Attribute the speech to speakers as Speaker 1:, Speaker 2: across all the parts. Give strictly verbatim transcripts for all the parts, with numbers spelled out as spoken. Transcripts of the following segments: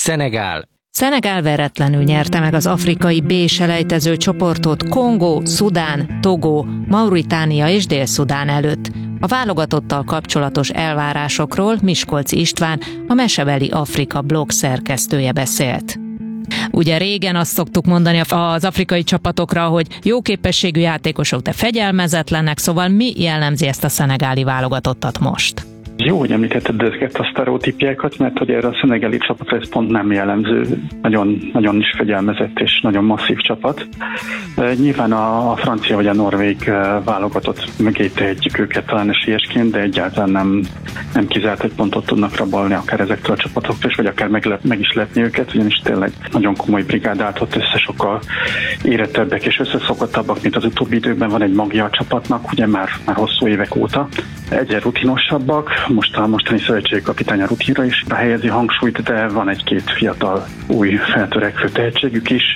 Speaker 1: Szenegál.
Speaker 2: Szenegál veretlenül nyerte meg az afrikai B-selejtező csoportot Kongó, Szudán, Togo, Mauritánia és Dél-Szudán előtt. A válogatottal kapcsolatos elvárásokról Miskolczi István, a Mesebeli Afrika blog szerkesztője beszélt. Ugye régen azt szoktuk mondani az afrikai csapatokra, hogy jó képességű játékosok, de fegyelmezetlenek, szóval mi jellemzi ezt a szenegáli válogatottat most?
Speaker 3: Jó, hogy említetted ezeket a sztereotípiákat, mert hogy erre a szenegáli csapatra ez pont nem jellemző. Nagyon, nagyon is fegyelmezett és nagyon masszív csapat. Nyilván a, a francia vagy a norvég válogatott megétehetjük őket talán esélyesként, de egyáltalán nem, nem kizárt, hogy pontot tudnak rabolni akár ezektől a csapatoktól, vagy akár meg, meg is lepni őket, ugyanis tényleg nagyon komoly brigád állt ott össze, sokkal érettebbek és összeszokottabbak, mint az utóbbi időkben. Van egy magja a csapatnak, ugye már, már hosszú évek óta. Egyre rutinosabbak, most a mostani szövetségi kapitány a rutinra is helyezi hangsúlyt, de van egy-két fiatal új feltörekvő tehetségük is,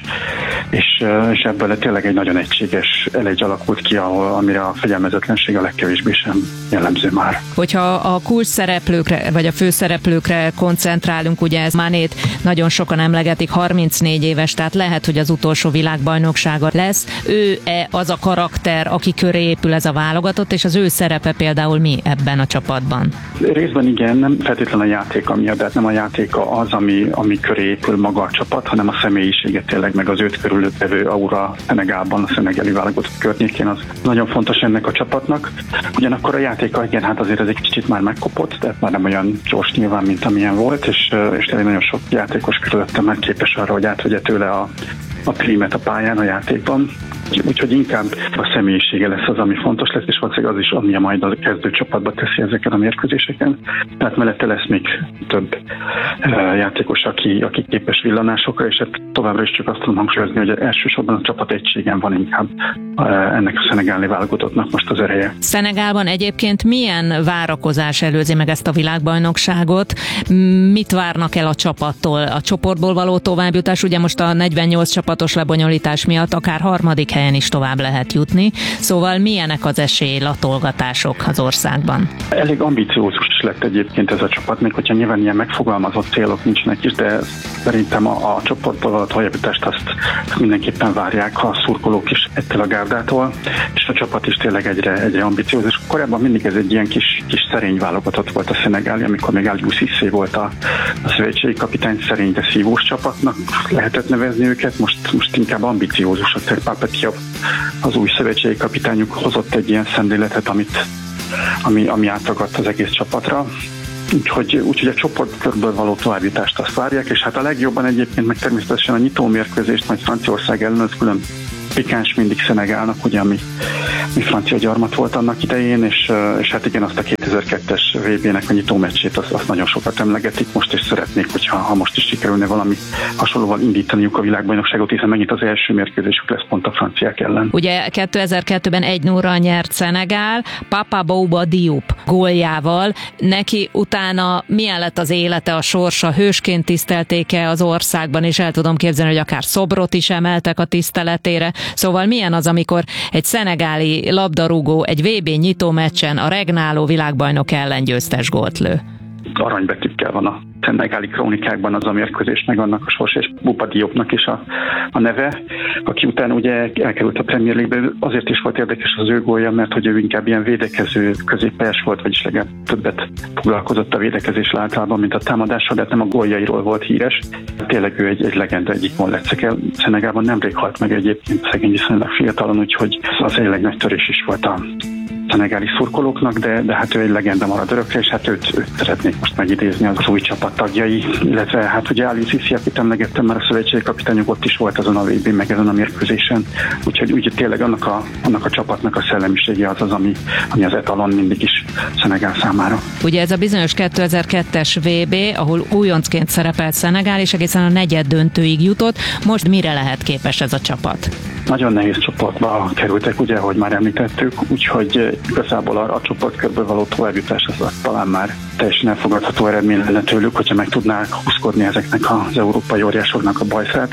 Speaker 3: és, és ebből tényleg egy nagyon egységes elegy alakult ki, ahol, amire a fegyelmezetlenség a legkevésbé sem jellemző már.
Speaker 2: Hogyha a kulcs szereplőkre, vagy a főszereplőkre koncentrálunk, ugye ez Manét nagyon sokan emlegetik, harmincnégy éves, tehát lehet, hogy az utolsó világbajnoksága lesz. Ő-e az a karakter, aki köré épül ez a válogatott, és az ő szerepe például mi ebben a csapatban?
Speaker 3: Részben igen, nem feltétlenül a játéka miatt, de nem a játéka az, ami, ami köré épül maga a csapat, hanem a személyisége tényleg, meg az őt körülöttevő aura Szenegálban, a szenegáli válogatott környékén, az nagyon fontos ennek a csapatnak. Ugyanakkor a játéka, igen, hát azért ez egy kicsit már megkopott, tehát már nem olyan gyors nyilván, mint amilyen volt, és, és tényleg nagyon sok játékos körülöttem már képes arra, hogy átvegye tőle a, a prímet a pályán, a játékban. Úgyhogy inkább a személyisége lesz az, ami fontos lesz, és valószínűleg az is, ami a majd a kezdőcsapatba teszi ezeken a mérkőzéseken. Tehát mellette lesz még több uh, játékos, aki, aki képes villanásokra, és hát továbbra is csak azt tudom hangsúlyozni, hogy elsősorban a csapat egységen van inkább uh, ennek a szenegáli válogatottnak most az ereje.
Speaker 2: Szenegálban egyébként milyen várakozás előzi meg ezt a világbajnokságot? Mit várnak el a csapattól? A csoportból való továbbjutás, ugye most a negyvennyolc csapatos lebonyolítás miatt akár harmadik helyen is tovább lehet jutni. Szóval milyenek az esélylatolgatások az országban?
Speaker 3: Elég ambiciózus lett egyébként ez a csapat, még hogyha nyilván ilyen megfogalmazott célok nincsenek is, de szerintem a, a csoportból való továbbjutást azt mindenképpen várják a szurkolók is ettől a gárdától, és a csapat is tényleg egyre, egyre ambiciózus. Korábban mindig ez egy ilyen kis, kis szerény válogatott volt a szenegáli, amikor még Aliou Cissé volt a, a szövetségi kapitány, szerény, de szívós csapatnak lehetett nevezni őket, most, most inkább ambiciózusak. Az új szövetségi kapitányuk hozott egy ilyen szendéletet, amit, ami, ami átragadt az egész csapatra. Úgyhogy, úgyhogy a csoportkörből való továbbjutást azt várják, és hát a legjobban egyébként meg természetesen a nyitómérkőzést, majd Franciaország ellen, az külön pikáns mindig Szenegálnak, ugye, ami, ami francia gyarmat volt annak idején, és, és hát igen, azt a kétezer-kettes vé bének a nyitó meccsét, azt, azt nagyon sokat emlegetik most, és szeretnék, hogyha ha most is sikerülne valami hasonlóval indítaniuk a világbajnokságot, hiszen megint az első mérkőzésük lesz pont a franciák ellen.
Speaker 2: Ugye kétezer-kettőben egy nullra nyert Szenegál, Papa Bouba Diop góljával. Neki utána milyen lett az élete, a sorsa? Hősként tisztelték-e az országban, és el tudom képzelni, hogy akár szobrot is emeltek a tiszteletére. Szóval milyen az, amikor egy szenegáli labdarúgó egy vé bé nyitó meccsen a regnáló világbajnok ellen győztes gólt lő?
Speaker 3: Aranybetűkkel van a szenegáli krónikákban az a mérkőzés, meg annak a sors, és Bouba Diopnak is a, a neve, aki utána ugye elkerült a Premier League-be. Azért is volt érdekes az ő gólja, mert hogy ő inkább ilyen védekező középpályás volt, vagyis legalább többet foglalkozott a védekezésre általában, mint a támadással, de nem a góljairól volt híres. Tényleg ő egy, egy legenda, egyik molleceke. Szenegálban nemrég halt meg egyébként, szegény viszonylag fiatalon, úgyhogy az egy nagy törés is volt a szenegáli szurkolóknak, de, de hát ő egy legenda marad örökre, és hát őt, őt szeretnék most megidézni az új csapat tagjai, illetve hát ugye Aliou Cissé, akit emlegettem, már a szövetségi kapitányuk ott is volt azon a vé bén, meg ezen a mérkőzésen, úgyhogy úgy tényleg annak a, annak a csapatnak a szellemisége az az, ami, ami az etalon mindig is Szenegál számára.
Speaker 2: Ugye ez a bizonyos kétezer-kettes vé bé, ahol újoncként szerepelt Szenegál, és egészen a negyed döntőig jutott. Most mire lehet képes ez a csapat?
Speaker 3: Nagyon nehéz csoportba kerültek, ugye, ahogy már említettük, úgyhogy igazából a, a csoportkörből való továbbjutás az, az talán már teljesen elfogadható eredmény lenne tőlük, hogyha meg tudnák húszkodni ezeknek az európai óriásoknak a bajszát.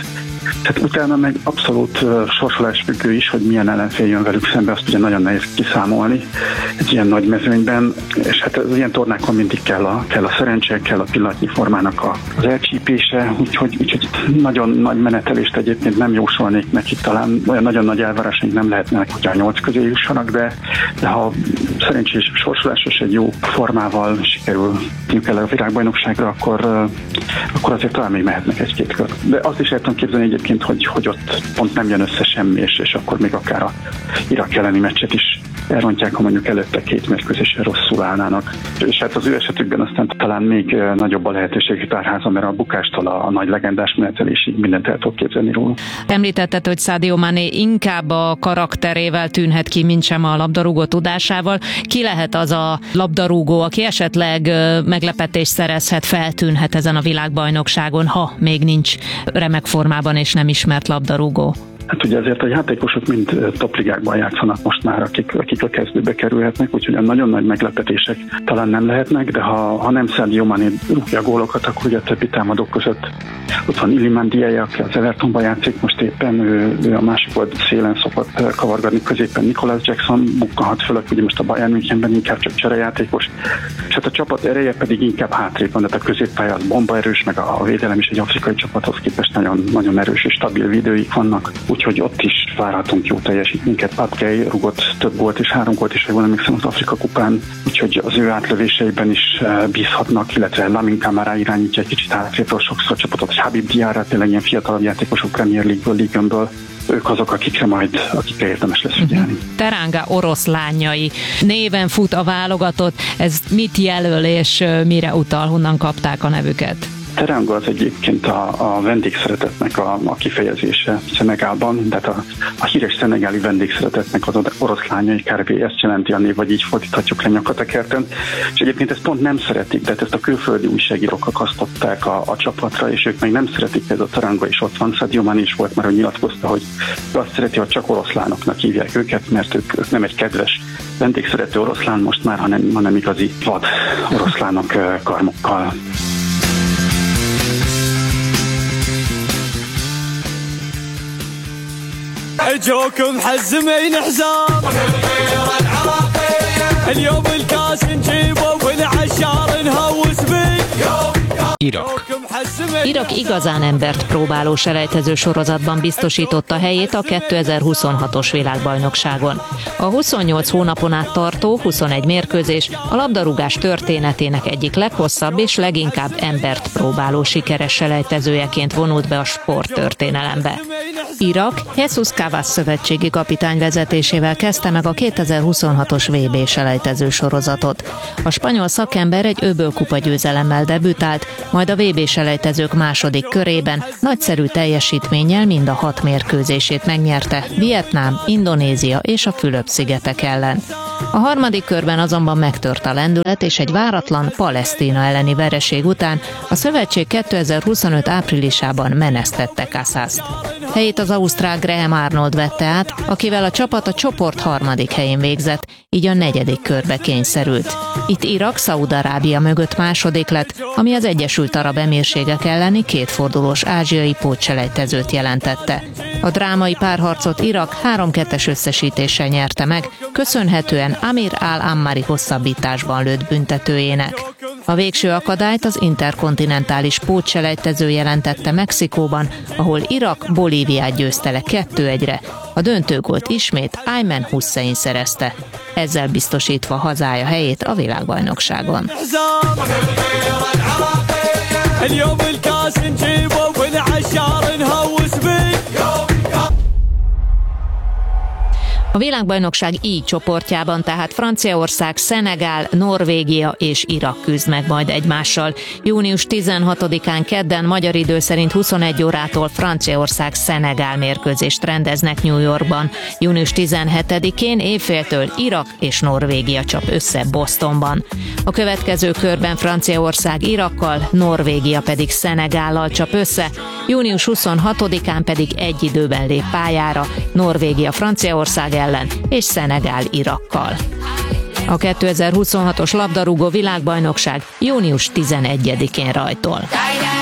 Speaker 3: Tehát utána meg abszolút sorsolásfüggő is, hogy milyen ellenfél jön velük szembe, azt ugye nagyon nehéz kiszámolni egy ilyen nagy mezőnyben, és hát az ilyen tornákon mindig kell a, kell a szerencse, kell a pillanatnyi formának a, az elcsípése, úgyhogy, úgyhogy nagyon nagy menetelést egyébként nem jósolnék neki, talán olyan nagyon nagy elvárásaink nem lehetnek, hogy a nyolc közé jussanak, de, de ha szerencsés sorsolásos egy jó formával sikerül el a világbajnokságra, akkor, akkor azért talán még mehetnek egy-két kör. De azt is el tudom képzelni egyébként, hogy, hogy ott pont nem jön össze semmi, és, és akkor még akár a Irak elleni meccset is elrontják, ha mondjuk előtte két mérkőzésen rosszul állnának. És hát az ő esetükben aztán talán még nagyobb a lehetőség tárháza, mert a bukástól a, a nagy legendás menetelésig mindent el tudok képzelni róla.
Speaker 2: Említetted, hogy Sadio Mané inkább a karakterével tűnhet ki, mint sem a labdarúgó tudásával. Ki lehet az a labdarúgó, aki esetleg meglepetést szerezhet, feltűnhet ezen a világbajnokságon, ha még nincs remek formában és nem ismert labdarúgó?
Speaker 3: Hát ugye azért a játékosok mind topligákban játszanak most már, akik, akik a kezdőbe kerülhetnek, úgyhogy a nagyon nagy meglepetések talán nem lehetnek, de ha, ha nem Sadio Mané rúgja a gólokat, akkor ugye a többi támadók között ott van Iliman Ndiaye, aki az Evertonban játszik, most éppen ő, ő a másik oldal szélen szokott kavargatni, középen Nicholas Jackson bukkanhat föl, ugye most a Bayern Münchenben inkább csak cserejátékos, és hát a csapat ereje pedig inkább hátrébb van, tehát a középpálya az bombaerős, meg a védelem is egy afrikai csapathoz képest nagyon, nagyon erős és stabil védőik vannak, úgyhogy ott is várhatunk jó teljesítményeket. Pat Gay rugott több gólt és három gólt is, ha jól emlékszem, az Afrika kupán, úgyhogy az ő átlövéseiben is bízhatnak, illetve Lamine Camara irányítja egy kicsit hátrébről sokszor a csapatot, Habib Diarra, tényleg ilyen fiatalabb játékosok Premier League-ből, Ligue-ből, ők azok, akikre majd, akikre érdemes lesz figyelni.
Speaker 2: Uh-huh. Teranga oroszlányai néven fut a válogatott, ez mit jelöl és mire utal, honnan kapták a nevüket?
Speaker 3: Teranga az egyébként a, a vendégszeretetnek a, a kifejezése Szenegálban, tehát a, a híres szenegáli vendégszeretetnek az oroszlányai, kb. Ezt jelenti a név, vagy így fordíthatjuk le Nyakatekerten. És egyébként ezt pont nem szeretik, tehát ezt a külföldi újságírók akasztották a, a csapatra, és ők meg nem szeretik, ez a Teranga is ott van. Sadio Mané is volt már, hogy nyilatkozta, hogy azt szereti, hogy csak oroszlánoknak hívják őket, mert ők, ők nem egy kedves vendégszerető oroszlán most már, hanem, hanem igazi vad oroszlánok karmokkal.
Speaker 1: اجوكم حزمين حزام اليوم الكاس نجيبه والعشار نهوس بيه.
Speaker 2: Irak. Irak igazán embert próbáló selejtező sorozatban biztosította helyét a kétezer-huszonhatos világbajnokságon. A huszonnyolc hónapon át tartó huszonegy mérkőzés a labdarúgás történetének egyik leghosszabb és leginkább embert próbáló sikeres selejtezőjeként vonult be a sporttörténelembe. Irak Jesus Kavas szövetségi kapitány vezetésével kezdte meg a kétezer-huszonhatos vé bé selejtező sorozatot. A spanyol szakember egy öbölkupa győzelemmel debütált, majd a vé bé selejtezők második körében nagyszerű teljesítménnyel mind a hat mérkőzését megnyerte Vietnám, Indonézia és a Fülöp-szigetek ellen. A harmadik körben azonban megtört a lendület, és egy váratlan Palesztina elleni vereség után a szövetség kétezer-huszonöt áprilisában menesztette Casast. Helyét az ausztrál Graham Arnold vette át, akivel a csapat a csoport harmadik helyén végzett, így a negyedik körbe kényszerült. Itt Irak Szaúd-Arábia mögött második lett, ami az Egyesült Arab Emírségek elleni kétfordulós ázsiai pótselejtezőt jelentette. A drámai párharcot Irak három kettes összesítéssel nyerte meg, köszönhetően Amir al-Ammari hosszabbításban lőtt büntetőjének. A végső akadályt az interkontinentális pótselejtező jelentette Mexikóban, ahol Irak Bolíviát győzte le kettő egyre. A döntőgólt ismét Ayman Hussein szerezte, ezzel biztosítva hazája helyét a világbajnokságon. A világbajnokság így csoportjában tehát Franciaország, Szenegál, Norvégia és Irak küzd meg majd egymással. június tizenhatodikán kedden magyar idő szerint huszonegy órától Franciaország-Szenegál mérkőzést rendeznek New Yorkban. június tizenhetedikén éjféltől Irak és Norvégia csap össze Bostonban. A következő körben Franciaország Irakkal, Norvégia pedig Szenegállal csap össze, június huszonhatodikán pedig egy időben lép pályára, Norvégia Franciaország ellen és Szenegál Irakkal. A kétezer-huszonhatos labdarúgó világbajnokság június tizenegyedikén rajtol.